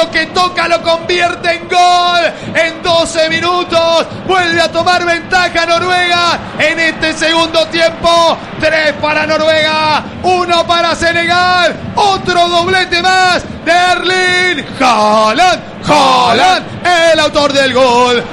lo que toca lo convierte en gol. En 12 minutos vuelve a tomar ventaja Noruega en este segundo tiempo. 3 para Noruega, 1 para Senegal. Otro doblete más de Erling Haaland, el autor del gol.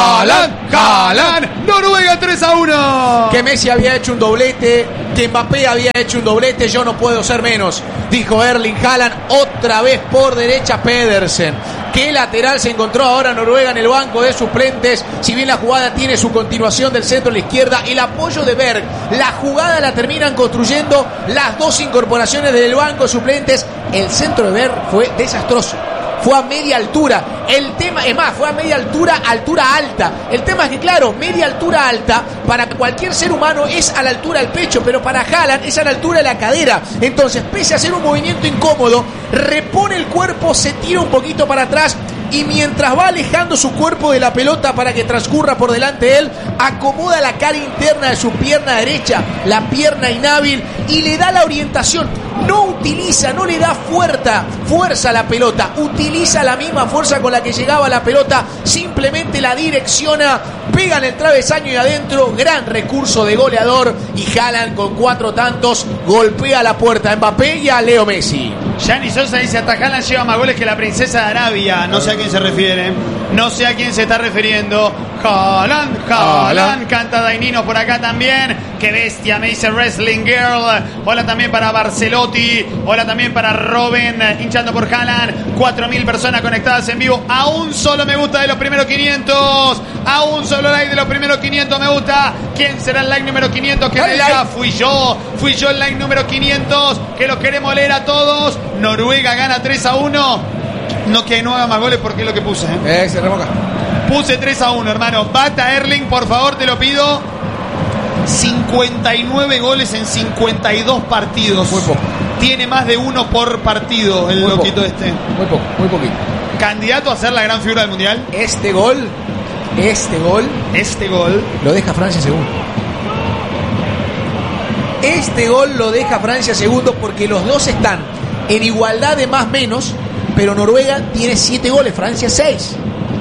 Haaland, Noruega 3-1. Que Messi había hecho un doblete, que Mbappé había hecho un doblete, yo no puedo ser menos, dijo Erling Haaland. Otra vez por derecha Pedersen. Qué lateral se encontró ahora Noruega en el banco de suplentes. Si bien la jugada tiene su continuación del centro a la izquierda, el apoyo de Berg, la jugada la terminan construyendo las dos incorporaciones del banco de suplentes. El centro de Berg fue desastroso. Fue a media altura. El tema, es más, fue a media altura, altura alta. El tema es que, claro, media altura alta para cualquier ser humano es a la altura del pecho, pero para Haaland es a la altura de la cadera. Entonces, pese a hacer un movimiento incómodo, repone el cuerpo, se tira un poquito para atrás y mientras va alejando su cuerpo de la pelota para que transcurra por delante de él, acomoda la cara interna de su pierna derecha, la pierna inhábil, y le da la orientación. No le da fuerza a la pelota, utiliza la misma fuerza con la que llegaba la pelota, simplemente la direcciona, pega en el travesaño y adentro. Gran recurso de goleador, y Haaland con 4 tantos golpea la puerta a Mbappé y a Leo Messi. Gianni Sosa dice: hasta Haaland lleva más goles que la princesa de Arabia. No sé a quién se refiere, no sé a quién se está refiriendo. Haaland, canta Dainino por acá también. Qué bestia, me dice Wrestling Girl. Hola también para Barcelotti, hola también para Robin, hinchando por Haaland. 4.000 personas conectadas en vivo. A un solo me gusta de los primeros 500, a un solo like de los primeros 500 me gusta. ¿Quién será el like número 500? Que me diga: fui yo el like número 500, que los queremos leer a todos. Noruega gana 3-1. No que no haga más goles porque es lo que puse, Se remoca. Puse 3-1, hermano. Bata Erling, por favor, te lo pido. 59 goles en 52 partidos. Muy poco. Tiene más de uno por partido el loquito este. Muy poquito. Candidato a ser la gran figura del mundial. Este gol lo deja Francia segundo. Este gol lo deja Francia segundo porque los dos están en igualdad de más menos, pero Noruega tiene 7 goles, Francia 6.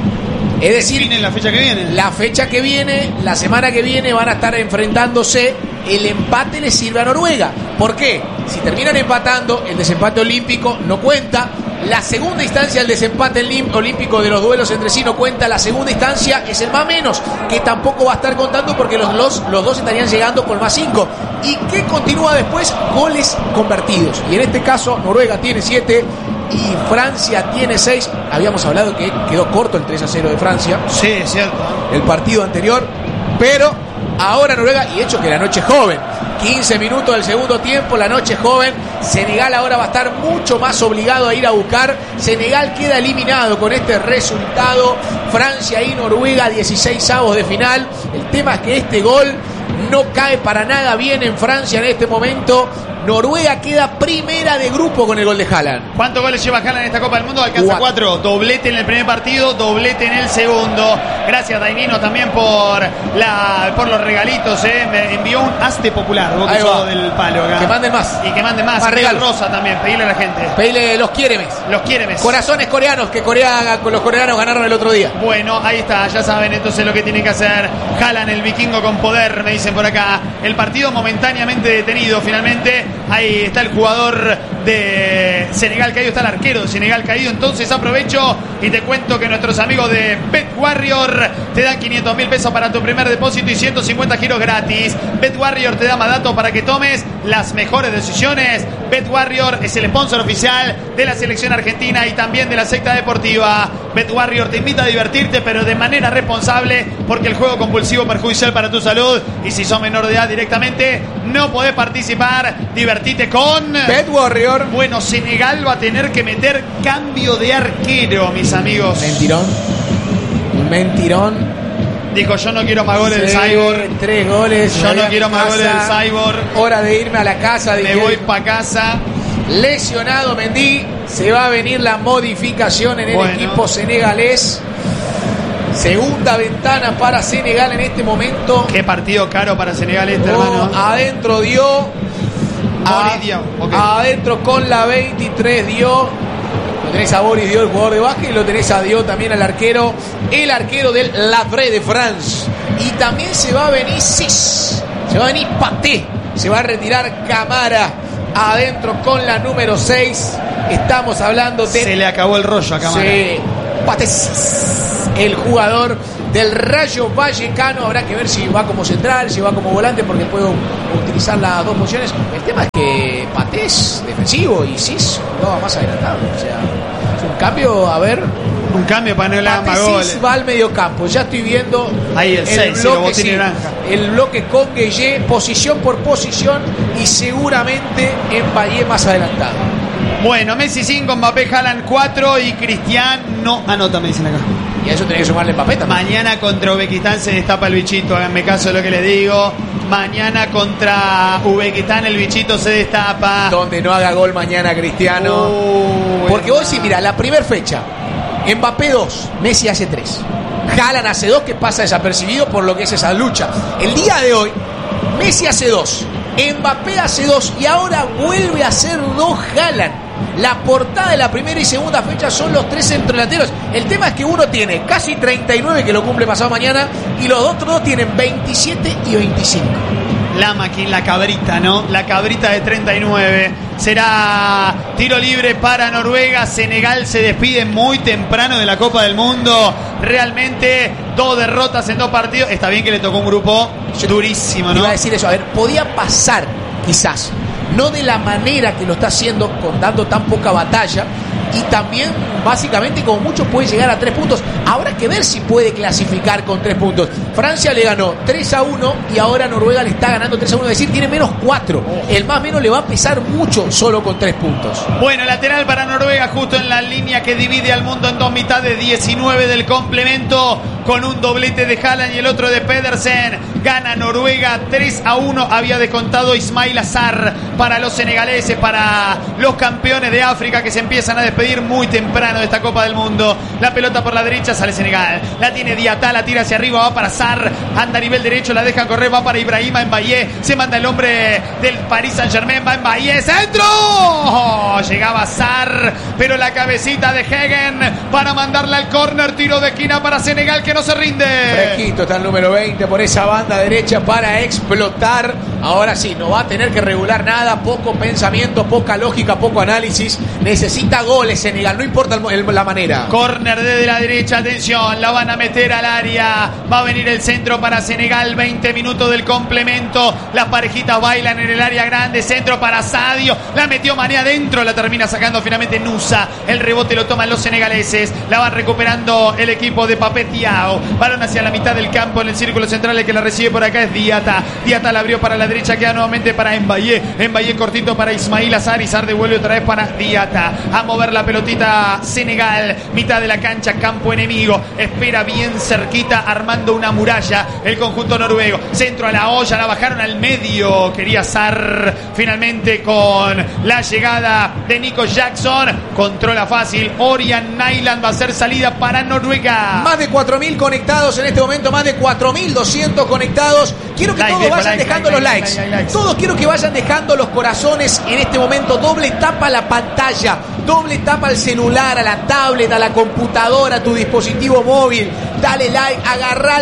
Es decir, la fecha que viene. La fecha que viene, la semana que viene van a estar enfrentándose. El empate le sirve a Noruega. ¿Por qué? Si terminan empatando, el desempate olímpico no cuenta. La segunda instancia del desempate olímpico de los duelos entre sí no cuenta. La segunda instancia es el más menos, que tampoco va a estar contando porque los dos estarían llegando con más 5. ¿Y qué continúa después? Goles convertidos. Y en este caso Noruega tiene 7 y Francia tiene 6. Habíamos hablado que quedó corto el 3-0 de Francia. Sí, es cierto. El partido anterior. Pero ahora Noruega, y hecho que la noche es joven. 15 minutos del segundo tiempo, la noche es joven. Senegal ahora va a estar mucho más obligado a ir a buscar. Senegal queda eliminado con este resultado. Francia y Noruega 16avos de final. El tema es que este gol no cae para nada bien en Francia en este momento. Noruega queda primera de grupo con el gol de Haaland. ¿Cuántos goles lleva Haaland en esta Copa del Mundo? Alcanza 4. Doblete en el primer partido, doblete en el segundo. Gracias, Dainino, también por los regalitos. Me envió un haste popular. Vos que sos del palo acá. Que manden más. Y que manden más. Regalos. Rosa también. Pedile a la gente. Pedile los quiéremes. Los quiéremes. Corazones coreanos que los coreanos ganaron el otro día. Bueno, ahí está. Ya saben entonces lo que tienen que hacer. Haaland, el vikingo con poder, me dicen por acá. El partido momentáneamente detenido finalmente. Ahí está el jugador de Senegal caído, está el arquero de Senegal caído. Entonces aprovecho y te cuento que nuestros amigos de Bet Warrior te dan 500.000 pesos para tu primer depósito y 150 giros gratis. Bet Warrior te da más datos para que tomes las mejores decisiones. Bet Warrior es el sponsor oficial de la selección argentina y también de la secta deportiva. Bet Warrior te invita a divertirte, pero de manera responsable, porque el juego compulsivo es perjudicial para tu salud y si sos menor de edad directamente no podés participar. Divertite con Bet Warrior. Bueno, Senegal va a tener que meter cambio de arquero, mis amigos. Mentirón. Dijo: yo no quiero más goles del Cyborg. 3 goles. Yo no quiero más goles del Cyborg. Hora de irme a la casa. Me voy para casa. Lesionado Mendy. Se va a venir la modificación en el equipo senegalés. Segunda ventana para Senegal en este momento. Qué partido caro para Senegal hermano. Adentro dio. Adentro con la 23 dio Lo tenés a Boris Diaw, el jugador de básquet, y lo tenés a Diaw también, el arquero del Lavre de France. Y también se va a venir Cis, se va a venir Paté, se va a retirar Camara adentro con la número 6. Estamos hablando de... Se le acabó el rollo a Camara. Sí, Paté Cis, el jugador del Rayo Vallecano. Habrá que ver si va como central, si va como volante, porque puedo utilizar las dos posiciones. El tema es que Paté es defensivo y Cis jugaba más adelantado. O sea, es un cambio, a ver... Un cambio para no le hagan más goles. Va al medio campo. Ya estoy viendo ahí el 6, el bloque con Gueye, posición por posición, y seguramente en Valle más adelantado. Bueno, Messi 5, Mbappé, Haaland 4 y Cristiano no anota, me dicen acá. Y a eso tenés que sumarle Mbappé también. Mañana contra Uzbekistán se destapa el bichito, háganme caso de lo que les digo. Mañana contra Uzbekistán el bichito se destapa. Donde no haga gol mañana Cristiano. Porque hoy sí, mira, la primera fecha, Mbappé 2, Messi hace 3. Haaland hace 2, que pasa desapercibido por lo que es esa lucha. El día de hoy, Messi hace 2, Mbappé hace 2 y ahora vuelve a hacer 2 Haaland. La portada de la primera y segunda fecha son los 3 centrodelanteros. El tema es que uno tiene casi 39, que lo cumple pasado mañana, y los otros dos tienen 27 y 25. La máquina, la cabrita, ¿no? La cabrita de 39. Será tiro libre para Noruega. Senegal se despide muy temprano de la Copa del Mundo. Realmente 2 derrotas en 2 partidos. Está bien que le tocó un grupo durísimo, ¿no? Iba a decir eso. A ver, podía pasar quizás, no de la manera que lo está haciendo, dando tan poca batalla, y también básicamente como mucho puede llegar a 3 puntos. Habrá que ver si puede clasificar con 3 puntos. Francia le ganó 3-1 y ahora Noruega le está ganando 3-1, es decir, tiene menos 4. El más menos le va a pesar mucho solo con 3 puntos. Bueno, lateral para Noruega justo en la línea que divide al mundo en 2 mitades, 19 del complemento, con un doblete de Haaland y el otro de Pedersen. Gana Noruega 3-1. Había descontado Ismail Azar para los senegaleses, para los campeones de África, que se empiezan a despedir muy temprano de esta Copa del Mundo. La pelota por la derecha, sale Senegal. La tiene Diatá, la tira hacia arriba, va para Sarr. Anda a nivel derecho, la dejan correr, va para Ibrahima Mbaye. Se manda el hombre del Paris Saint-Germain, va Mbaye, ¡centro! Llegaba Sarr, pero la cabecita de Hegen para mandarla al córner. Tiro de esquina para Senegal, que no se rinde. Fresquito está el número 20 por esa banda derecha para explotar. Ahora sí, no va a tener que regular nada. Poco pensamiento, poca lógica, poco análisis. Necesita goles Senegal, no importa la manera. Córner desde la derecha, atención, la van a meter al área. Va a venir el centro para Senegal, 20 minutos del complemento. Las parejitas bailan en el área grande. Centro para Sadio, la metió Mané adentro, la termina sacando finalmente Nusa. El rebote lo toman los senegaleses. La van recuperando el equipo de Papé Diaw. Balón hacia la mitad del campo en el círculo central. El que la recibe por acá es Diatá. Diatá la abrió para la derecha, queda nuevamente para Mbaye. Mbaye cortito para Ismail Azar. Azar devuelve otra vez para Diatá. A mover la pelotita Senegal, mitad de la cancha, campo enemigo. Espera bien cerquita, armando una muralla el conjunto noruego. Centro a la olla, la bajaron al medio. Quería Sarr finalmente con la llegada de Nico Jackson. Controla fácil. Orian Nyland va a ser salida para Noruega. Más de 4.000 conectados en este momento, más de 4.200 conectados. Quiero que todos vayan dejando los likes. Todos quiero que vayan dejando los corazones en este momento. Doble tapa la pantalla, doble tapa al celular, a la tablet, a la computadora, a tu dispositivo móvil. Dale like, agarrá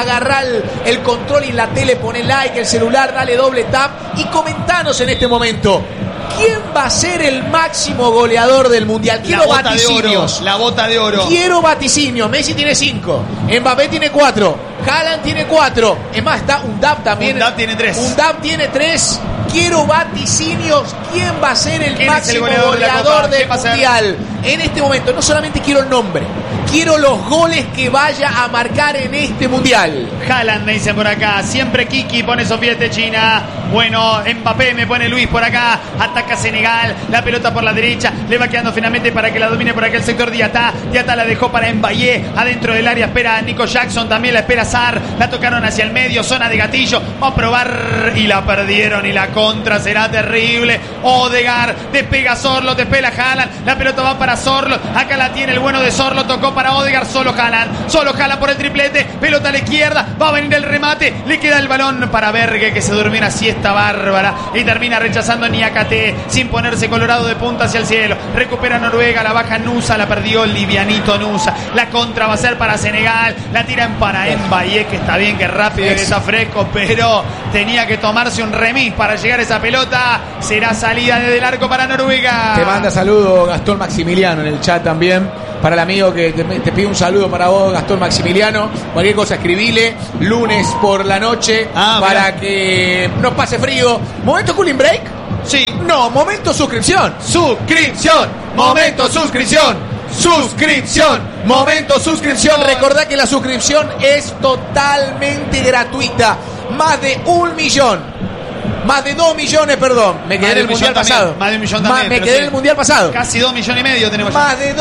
el control y la tele, pone like, el celular, dale doble tap y comentanos en este momento. ¿Quién va a ser el máximo goleador del mundial? Quiero vaticinios. La bota de oro. Quiero vaticinios. Messi tiene 5. Mbappé tiene 4. Haaland tiene 4. Es más, está Undab también. Undab tiene 3. Undab tiene 3. Quiero vaticinios. ¿Quién va a ser el máximo goleador del mundial? En este momento, no solamente quiero el nombre, quiero los goles que vaya a marcar en este mundial. Haaland me dicen por acá. Siempre Kiki pone Sofiete China. Bueno, Mbappé me pone Luis por acá. Ataca Senegal. La pelota por la derecha. Le va quedando finalmente para que la domine por acá el sector Diatá. Diatá la dejó para Mbaye. Adentro del área espera a Nico Jackson. También la espera Sarr. La tocaron hacia el medio. Zona de gatillo. Va a probar y la perdieron y la contra será terrible. Odegaard, despega Sorloth, despega Haaland. La pelota va para Sorloth. Acá la tiene el bueno de Sorloth. Tocó para Odegaard. Solo Haaland por el triplete. Pelota a la izquierda. Va a venir el remate. Le queda el balón para Berge, que se durmió una siesta bárbara y termina rechazando a Niakate sin ponerse colorado de punta hacia el cielo. Recupera Noruega. La baja Nusa. La perdió livianito Nusa. La contra va a ser para Senegal. La tira en Paraemba. Y es que está bien, que rápido, que está fresco, pero tenía que tomarse un remis para llegar a esa pelota. Será salida desde el arco para Noruega. Te manda saludo Gastón Maximiliano en el chat también. Para el amigo que te pide un saludo para vos, Gastón Maximiliano. Cualquier cosa escribile. Lunes por la noche para que no pase frío. ¿Momento cooling break? Sí. No, momento suscripción. Suscripción. Momento suscripción. Suscripción. Momento suscripción. Recordá que la suscripción es totalmente gratuita. Más de 1 millón. Más de 2 millones, perdón. Me quedé en el mundial pasado. Más de 1 millón también. Me quedé en el mundial pasado. Casi 2,5 millones tenemos. Más de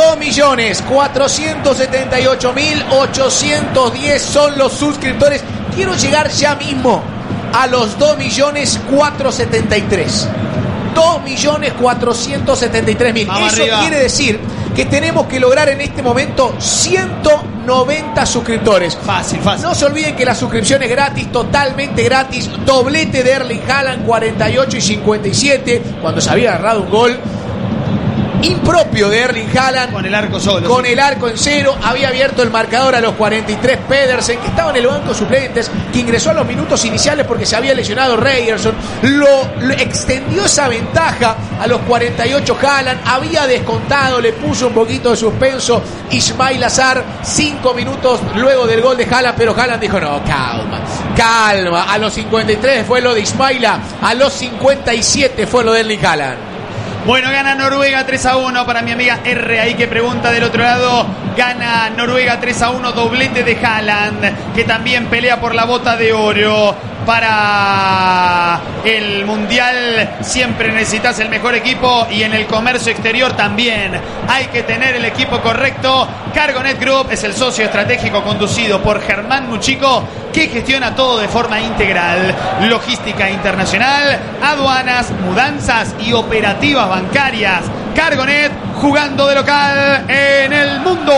2.478.810 son los suscriptores. Quiero llegar ya mismo a los 2.473.000. 2.473.000. Eso quiere decir que tenemos que lograr en este momento 190 suscriptores. Fácil. No se olviden que la suscripción es gratis, totalmente gratis. Doblete de Erling Haaland, 48 y 57, cuando se había agarrado un gol impropio de Erling Haaland. Con el arco solo. Con el arco en cero. Había abierto el marcador a los 43 Pedersen, que estaba en el banco de suplentes, que ingresó a los minutos iniciales porque se había lesionado Ryerson. Lo extendió esa ventaja a los 48 Haaland. Había descontado, le puso un poquito de suspenso Ismail Azar 5 minutos luego del gol de Haaland, pero Haaland dijo no, calma. A los 53 fue lo de Ismaila, a los 57 fue lo de Erling Haaland. Bueno, gana Noruega 3-1 para mi amiga R, ahí que pregunta del otro lado. Gana Noruega 3-1, doblete de Haaland, que también pelea por la bota de oro. Para el Mundial siempre necesitas el mejor equipo, y en el comercio exterior también hay que tener el equipo correcto. Cargonet Group es el socio estratégico conducido por Germán Muchico, que gestiona todo de forma integral: logística internacional, aduanas, mudanzas y operativas bancarias. Cargonet, jugando de local en el mundo.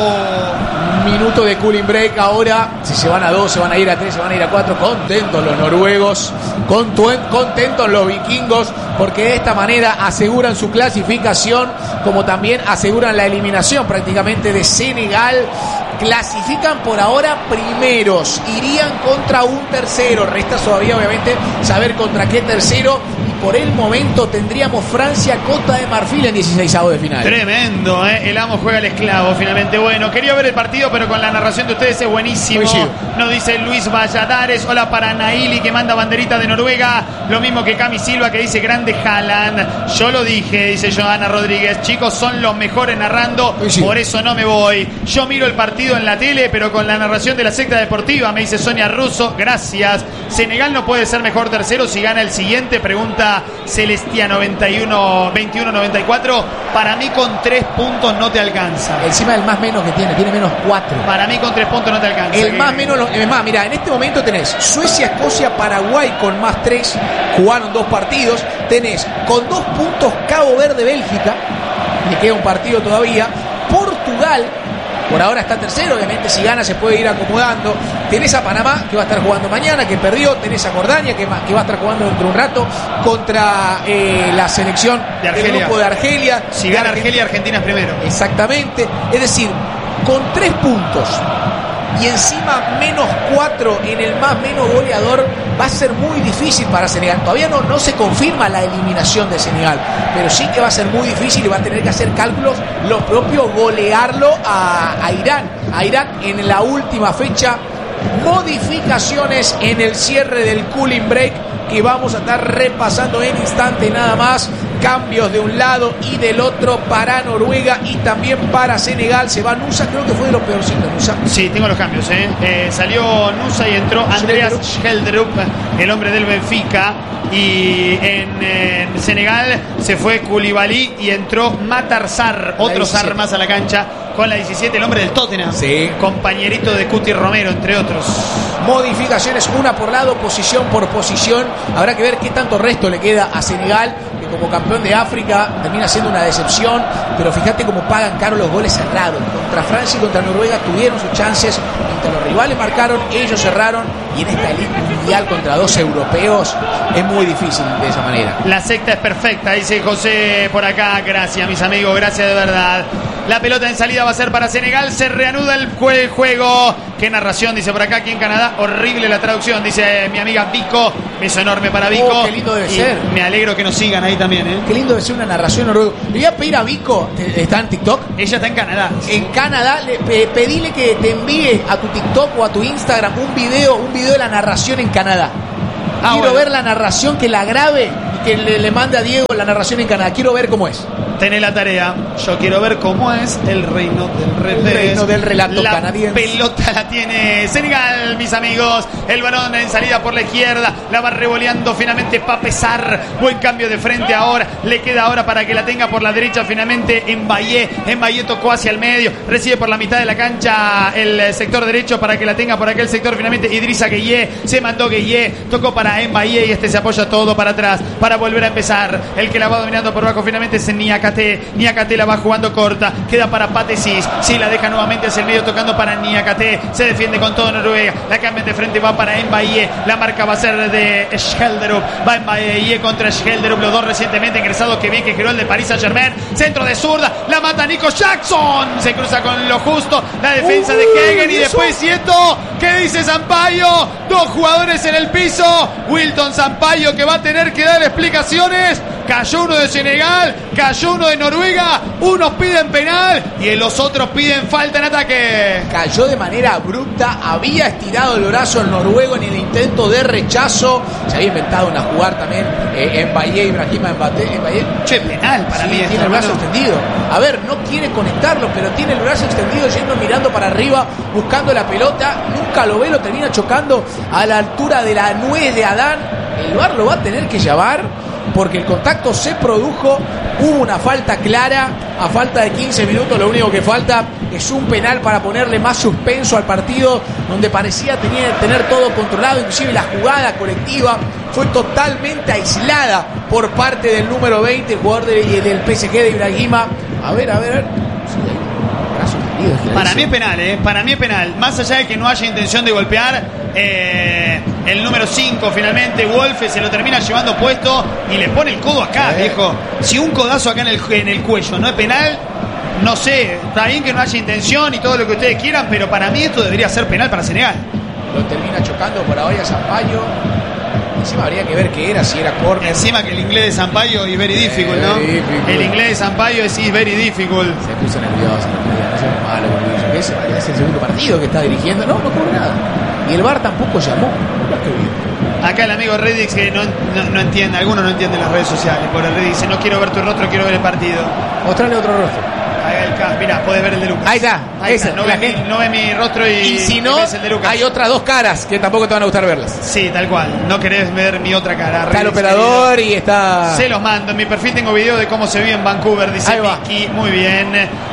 Minuto de cooling break ahora. Si se van a 2, se van a ir a 3, se van a ir a 4. Contentos los noruegos, contentos los vikingos, porque de esta manera aseguran su clasificación, como también aseguran la eliminación prácticamente de Senegal. Clasifican por ahora primeros, irían contra un tercero. Resta todavía obviamente saber contra qué tercero, y por el momento tendríamos Francia-Costa de Marfil en 16avos de final. Tremendo, el amo juega al esclavo finalmente. Bueno, quería ver el partido, pero con la narración de ustedes es buenísimo. Nos dice Luis Valladares, hola para Naili, que manda banderita de Noruega, lo mismo que Cami Silva, que dice grande Haaland. Yo lo dije, dice Johanna Rodríguez, chicos, son los mejores narrando, por eso no me voy. Yo miro el partido en la tele, pero con la narración de la secta deportiva, me dice Sonia Russo, gracias. Senegal no puede ser mejor tercero si gana el siguiente, pregunta Celestia 2194. Para mí con 3 puntos no te alcanza. Encima del más menos que tiene menos 4. Para mí con 3 puntos no te alcanza. El más menos, es más, mira, en este momento tenés Suecia, Escocia, Paraguay con más 3, jugaron 2 partidos. Tenés con 2 puntos Cabo Verde, Bélgica, le queda un partido todavía. Portugal por ahora está tercero, obviamente si gana se puede ir acomodando. Tenés a Panamá, que va a estar jugando mañana, que perdió. Tenés a Jordania, que va a estar jugando dentro de un rato contra la selección de Argelia. Del grupo de Argelia. Si gana Argelia, Argentina es primero. Exactamente. Es decir, con 3 puntos y encima menos 4 en el más menos goleador, va a ser muy difícil para Senegal. Todavía no se confirma la eliminación de Senegal, pero sí que va a ser muy difícil y va a tener que hacer cálculos lo propio, golearlo a Irán. A Irán en la última fecha. Modificaciones en el cierre del cooling break, que vamos a estar repasando en instante nada más. cambios de un lado y del otro para Noruega y también para Senegal. Se va Nusa, creo que fue de los peorcitos, Nusa. Sí, tengo los cambios, salió Nusa y entró Andreas Schjelderup, el hombre del Benfica. Y en Senegal se fue Koulibaly y entró Matar Sarr, otro Sarr más a la cancha, con la 17, el hombre del Tottenham, sí, compañerito de Cuti Romero, entre otros. Modificaciones, una por lado, posición por posición. Habrá que ver qué tanto resto le queda a Senegal, que como campeón de África termina siendo una decepción, pero fíjate cómo pagan caro los goles cerrados. Contra Francia y contra Noruega tuvieron sus chances, mientras los rivales marcaron, ellos cerraron, y en esta elite mundial contra dos europeos es muy difícil de esa manera. La secta es perfecta, dice José por acá. Gracias, mis amigos, gracias de verdad. La pelota en salida va a ser para Senegal. Se reanuda el juego. Qué narración, dice por acá, aquí en Canadá. Horrible la traducción, dice mi amiga Vico. Beso enorme para Vico. Qué lindo debe y ser. Me alegro que nos sigan ahí también, Qué lindo debe ser una narración noruega. Le voy a pedir a Vico, ¿está en TikTok? Ella está en Canadá. En Canadá, pedile que te envíe a tu TikTok o a tu Instagram un video de la narración en Canadá. Quiero ver la narración, que la grabe y que le mande a Diego la narración en Canadá. Quiero ver cómo es. Tenés la tarea. Yo quiero ver cómo es el reino del revés. El reino del relato canadiense. La pelota la tiene Senegal, mis amigos. El balón en salida por la izquierda. La va revoleando finalmente Pape Sarr. Buen cambio de frente ahora. Le queda ahora para que la tenga por la derecha finalmente Mbaye. Mbaye tocó hacia el medio. Recibe por la mitad de la cancha el sector derecho para que la tenga por aquel sector finalmente Idrissa Gueye. Se mandó Gueye. Tocó para Mbaye y este se apoya todo para atrás para volver a empezar. El que la va dominando por abajo finalmente es Niakate. Niakate la va jugando corta. Queda para Patesis. Sí, la deja nuevamente hacia el medio tocando para Niakate. Se defiende con todo Noruega. La cambia de frente, va para Mbaye. La marca va a ser de Schjelderup. Va Mbaye contra Schjelderup. Los dos recientemente ingresados. Que bien que giró el de Paris Saint-Germain. Centro de zurda. La mata Nico Jackson. Se cruza con lo justo. La defensa de Kegen. Y después siento. ¿Qué dice Sampaio? Dos jugadores en el piso. Wilton Sampaio, que va a tener que dar explicaciones. Cayó uno de Senegal. Cayó uno de Noruega. Unos piden penal y los otros piden falta en ataque. Cayó de manera abrupta. Había estirado el brazo el noruego en el intento de rechazo. Se había inventado una jugada también Mbaye, Ibrahima Mbaye. Che, penal para mí. Tiene el brazo extendido. A ver, no quiere conectarlo, pero tiene el brazo extendido, yendo mirando para arriba, buscando la pelota. Nunca lo ve, lo termina chocando a la altura de la nuez de Adán. El VAR lo va a tener que llamar, porque el contacto se produjo. Hubo una falta clara. A falta de 15 minutos lo único que falta es un penal para ponerle más suspenso al partido, donde parecía tener todo controlado. Inclusive la jugada colectiva fue totalmente aislada por parte del número 20, el jugador del PSG de Ibrahima. A ver. Para mí es penal, para mí es penal. Más allá de que no haya intención de golpear, el número 5 finalmente, Wolfe, se lo termina llevando puesto y le pone el codo acá, viejo. Si un codazo acá en el cuello no es penal, no sé, está bien que no haya intención y todo lo que ustedes quieran, pero para mí esto debería ser penal para Senegal. Lo termina chocando por ahora a Sampaio. Encima habría que ver qué era, si era córner. Encima que el inglés de Sampaio es very difficult, ¿no? El inglés de Sampaio es very difficult. Se puso nervioso, no sé cómo malo, porque es el segundo partido que está dirigiendo. No cobró nada. Y el VAR tampoco llamó. Acá el amigo Redix, que no entiende, algunos no entienden las redes sociales. Por el Redix dice, no quiero ver tu rostro, quiero ver el partido. Mostrarle otro rostro. Mirá, podés ver el de Lucas. Ahí está. No ve mi rostro y si no, ves el de Lucas. hay otras dos caras que tampoco te van a gustar verlas. Sí, tal cual. No querés ver mi otra cara. Está el operador y está... Se los mando. En mi perfil tengo video de cómo se vive en Vancouver, dice Vicky. Muy bien.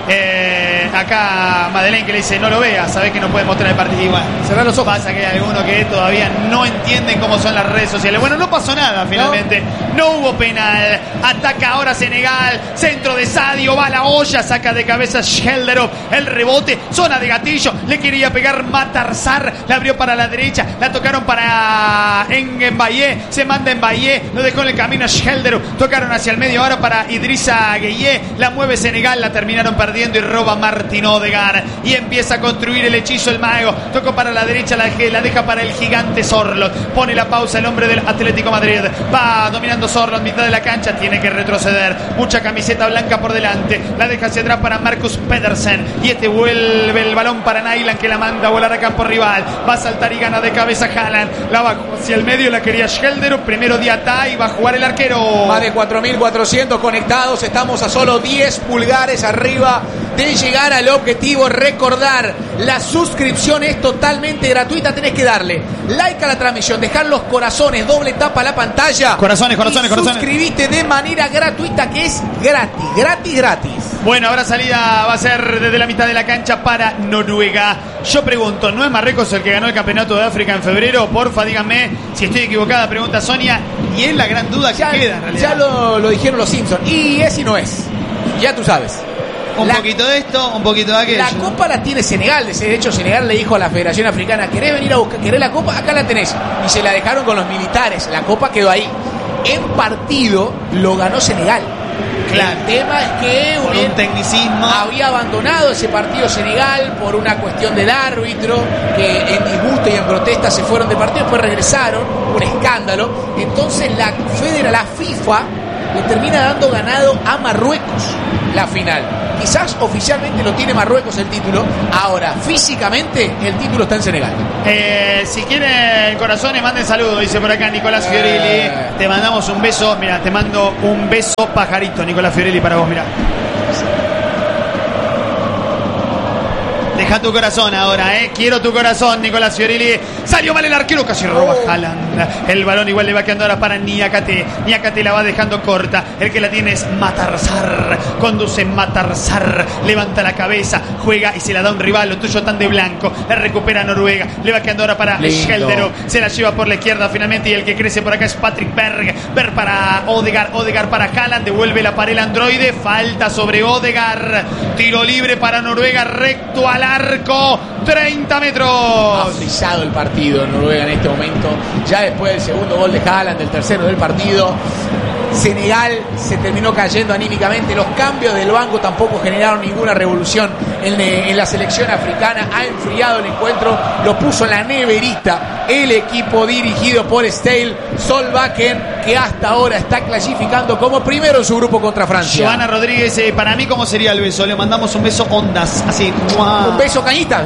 Acá Madeleine, que le dice, no lo veas, sabés que no puede mostrar el partido. Igual. Cerrar los ojos. Pasa que hay algunos que todavía no entienden cómo son las redes sociales. Bueno, no pasó nada finalmente. No hubo penal. Ataca ahora Senegal. Centro de Sadio. Va a la olla. Saca de cabeza Schjelderup. El rebote. Zona de gatillo. Le quería pegar Matar Sarr. La abrió para la derecha. La tocaron para Mbaye. Se manda Mbaye. Lo dejó en el camino a Schjelderup. Tocaron hacia el medio ahora para Idrissa Gueye. La mueve Senegal. La terminaron perdiendo y roba Martin Odegaard. Y empieza a construir el hechizo el mago. Tocó para la derecha. La deja para el gigante Sorloth. Pone la pausa el hombre del Atlético Madrid. Va dominando Sorloth. Mitad de la cancha. Tiene que retroceder. Mucha camiseta blanca por delante. La deja hacia atrás para Marcus Pedersen. Y este vuelve el balón para Nyland, que la manda a volar a campo rival. Va a saltar y gana de cabeza Haaland. La va hacia el medio la quería Schelder, primero Diatá y va a jugar el arquero. Más de 4.400 conectados, estamos a solo 10 pulgares arriba de llegar al objetivo. Recordar, la suscripción es totalmente gratuita, tenés que darle like a la transmisión, dejar los corazones, doble tapa a la pantalla. Corazones. Suscribite de manera gratuita, que es gratis. Bueno, ahora salida va a ser desde la mitad de la cancha para Noruega. Yo pregunto, ¿no es Marruecos el que ganó el campeonato de África en febrero? Porfa, díganme si estoy equivocada, pregunta Sonia. Y es la gran duda que queda en realidad. Ya lo dijeron los Simpsons. Y es y no es. Ya tú sabes. Un poquito de esto, un poquito de aquello. La copa la tiene Senegal. De hecho, Senegal le dijo a la Federación Africana: ¿querés venir a buscar? ¿Querés la copa? Acá la tenés. Y se la dejaron con los militares. La copa quedó ahí. En partido lo ganó Senegal. Claro. El tema es que por un tecnicismo había abandonado ese partido Senegal por una cuestión del árbitro, que en disgusto y en protesta se fueron de partido, después regresaron, un escándalo. Entonces la FIFA le termina dando ganado a Marruecos la final. Quizás oficialmente lo tiene Marruecos el título. Ahora, físicamente, el título está en Senegal. Si quieren corazones, manden saludos, dice por acá Nicolás Fiorilli. Te mandamos un beso. Mira, te mando un beso pajarito, Nicolás Fiorilli, para vos, mira. Deja tu corazón ahora, quiero tu corazón, Nicolás Fiorilli. Salió mal el arquero, casi roba Haaland. El balón igual le va quedando ahora para Niakate. Niakate la va dejando corta. El que la tiene es Matarsar. Conduce Matarsar. Levanta la cabeza, juega y se la da un rival. Lo tuyo tan de blanco. La recupera Noruega. Le va quedando ahora para Schelder. Se la lleva por la izquierda finalmente. Y el que crece por acá es Patrick Berg. Berg para Odegaard. Odegaard para Haaland. Devuelve la pared androide. Falta sobre Odegaard. Tiro libre para Noruega. Recto al arco, 30 metros. Ha frisado el partido Noruega en este momento. Ya después del segundo gol de Haaland, del tercero del partido, Senegal se terminó cayendo anímicamente. Los cambios del banco tampoco generaron ninguna revolución en la selección africana. Ha enfriado el encuentro, lo puso en la neverita el equipo dirigido por Stale Solbakken, que hasta ahora está clasificando como primero en su grupo contra Francia. Joana Rodríguez, para mí, ¿cómo sería el beso? Le mandamos un beso ondas, así. Un beso cañita.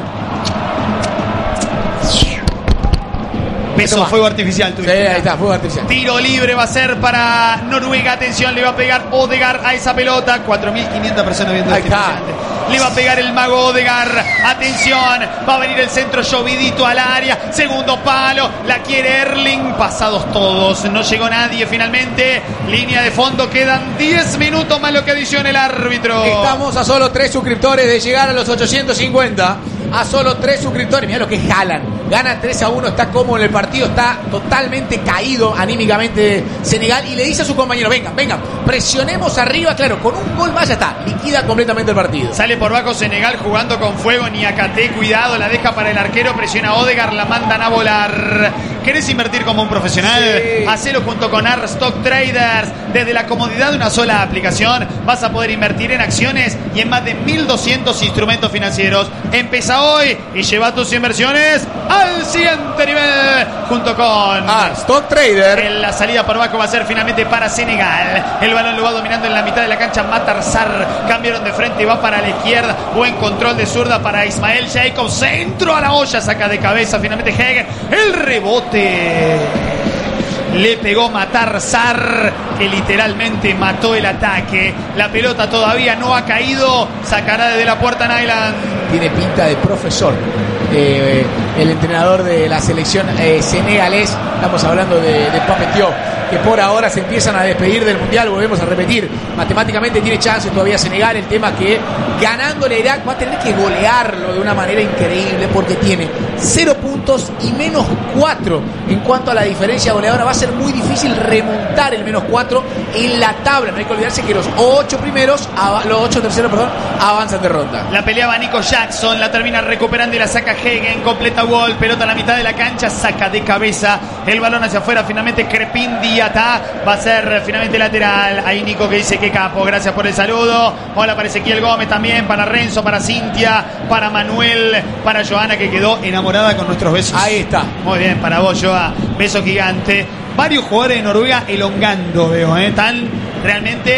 Beso fuego artificial. Sí, ahí está, fuego artificial. Tiro libre va a ser para Noruega. Atención, le va a pegar Odegaard a esa pelota. 4.500 personas viendo este instante. Le va a pegar el mago Odegaard. Atención, va a venir el centro llovidito al área. Segundo palo, la quiere Erling. Pasados todos, no llegó nadie finalmente. Línea de fondo, quedan 10 minutos más lo que adiciona el árbitro. Estamos a solo 3 suscriptores de llegar a los 850. A solo 3 suscriptores. Mirá lo que es Haaland. Gana 3-1, está cómodo en el partido, está totalmente caído anímicamente Senegal y le dice a su compañero: venga, presionemos arriba. Claro, con un gol más ya está, liquida completamente el partido. Sale por bajo Senegal jugando con fuego. Niakate, cuidado, la deja para el arquero, presiona a Odegaard, la mandan a volar. ¿Querés invertir como un profesional? Sí. Hacelo junto con Stock Traders. Desde la comodidad de una sola aplicación vas a poder invertir en acciones y en más de 1.200 instrumentos financieros. Empieza hoy y lleva tus inversiones al siguiente nivel junto con Stock Trader. La salida por bajo va a ser finalmente para Senegal. El balón lo va dominando en la mitad de la cancha Matarsar. Cambiaron de frente y va para la izquierda. Buen control de zurda para Ismael Jacob. Centro a la olla, saca de cabeza finalmente Hegen. El rebote le pegó Matarsar, que literalmente mató el ataque. La pelota todavía no ha caído. Sacará desde la puerta Nyland. Tiene pinta de profesor. El entrenador de la selección senegalés. Estamos hablando de Pape Thiaw, que por ahora se empiezan a despedir del Mundial. Volvemos a repetir, matemáticamente tiene chance todavía Senegal. El tema que ganándole a Irak va a tener que golearlo de una manera increíble, porque tiene 0 puntos y menos 4 en cuanto a la diferencia goleadora. Va a ser muy difícil remontar el menos 4 en la tabla. No hay que olvidarse que los 8 terceros avanzan de ronda. La peleaba Nico Jackson, la termina recuperando y la saca Hegen. Completa Wall, pelota a la mitad de la cancha, saca de cabeza el balón hacia afuera. Finalmente Crepin Diatá va a ser finalmente lateral. Ahí Nico que dice: qué capo, gracias por el saludo. Hola para Ezequiel Gómez también, para Renzo, para Cintia, para Manuel, para Joana, que quedó enamorada con nuestros besos. Ahí está. Muy bien, para vos, Joa. Beso gigante. Varios jugadores de Noruega elongando, veo, están realmente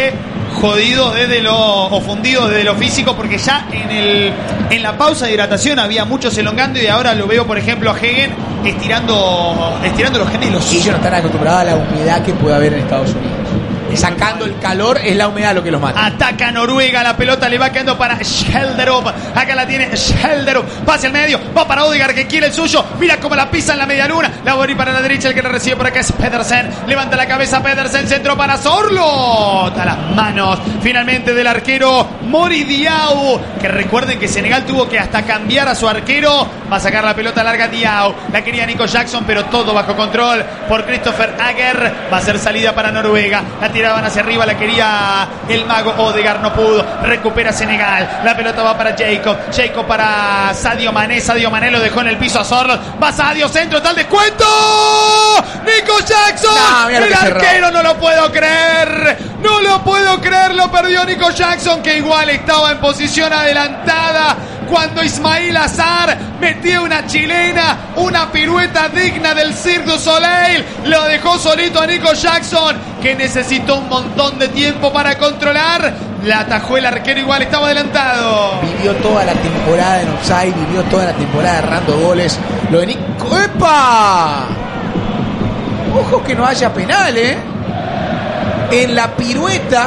jodidos o fundidos desde lo físico, porque ya en la pausa de hidratación había muchos elongando, y ahora lo veo, por ejemplo, a Hagen estirando los gemelos. Y ellos no están acostumbrados a la humedad que puede haber en Estados Unidos. Sacando el calor, es la humedad lo que los mata. Ataca Noruega, la pelota le va quedando para Schjelderup. Acá la tiene Schjelderup, pasa al medio, va para Odegaard que quiere el suyo. Mira cómo la pisa en la media luna. La va a ir para la derecha, el que la recibe por acá es Pedersen. Levanta la cabeza Pedersen, centro para Sorloth. A las manos finalmente del arquero Mori Diaw, que recuerden que Senegal tuvo que hasta cambiar a su arquero. Va a sacar la pelota larga Diaw. La quería Nico Jackson, pero todo bajo control por Christopher Ager. Va a ser salida para Noruega. La tiraban hacia arriba, la quería el mago Odegaard, no pudo. Recupera Senegal. La pelota va para Jacob para Sadio Mané. Sadio Mané lo dejó en el piso a Sorloth. Va Sadio, centro, tal descuento. Nico Jackson. No, el arquero, no lo puedo creer. No lo puedo creer, lo perdió Nico Jackson, que igual estaba en posición adelantada cuando Ismail Azar metió una chilena, una pirueta digna del Cirque du Soleil. Lo dejó solito a Nico Jackson, que necesitó un montón de tiempo para controlar. La atajó el arquero, igual estaba adelantado. Vivió toda la temporada en offside, vivió toda la temporada errando goles. Lo de Nico... ¡Epa! Ojo que no haya penal, En la pirueta